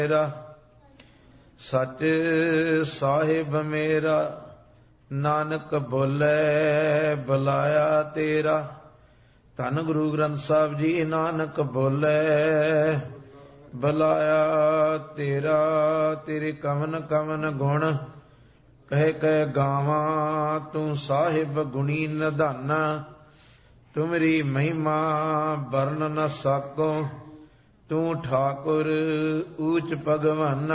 ਮੇਰਾ ਸੱਚ ਸਾਹਿਬ ਮੇਰਾ, ਨਾਨਕ ਬੋਲੇ ਬੁਲਾਇਆ ਤੇਰਾ। ਧੰਨ ਗੁਰੂ ਗ੍ਰੰਥ ਸਾਹਿਬ ਜੀ। ਨਾਨਕ ਬੋਲੇ ਬੁਲਾਇਆ ਤੇਰਾ। ਤੇਰੇ ਕਵਨ ਕਵਨ ਗੁਣ ਕਹਿ ਕਹਿ ਗਾਵਾਂ, ਤੂੰ ਸਾਹਿਬ ਗੁਣੀ ਨਿਧਾਨਾ। ਤੁਮਰੀ ਮਹਿਮਾ ਵਰਨ ਨ ਸਾਕੋ, ਤੂੰ ਠਾਕੁਰ ਊਚ ਭਗਵਾਨਾ।